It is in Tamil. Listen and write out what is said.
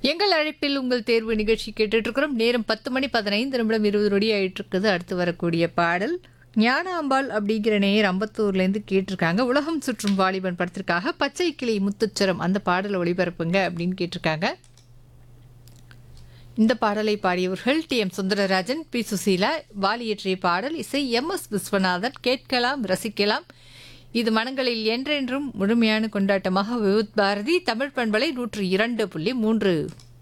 எங்கள் அழைப்பில் உங்கள் தேர்வு நிகழ்ச்சி கேட்டுட்டு இருக்கிறோம். நேரம் 10:15 ஆயிட்டு இருக்குது. அடுத்து வரக்கூடிய பாடல் ஞானாம்பாள் அப்படிங்கிற நேயர் அம்பத்தூர்லேருந்து கேட்டிருக்காங்க. உலகம் சுற்றும் வாலிபன் படத்திற்காக பச்சை கிளி முத்துச்சரம் அந்த பாடலை ஒளிபரப்புங்க அப்படின்னு கேட்டிருக்காங்க. இந்த பாடலை பாடியவர்கள் டி.எம். சுந்தரராஜன், பி. சுசீலா. வாலி இயற்றிய பாடல், இசை எம்.எஸ். விஸ்வநாதன். கேட்கலாம், ரசிக்கலாம். இது மனங்களில் என்றென்றும் முழுமையான கொண்டாட்டமாக விவுத் பாரதி தமிழ் பண்பலை 102.3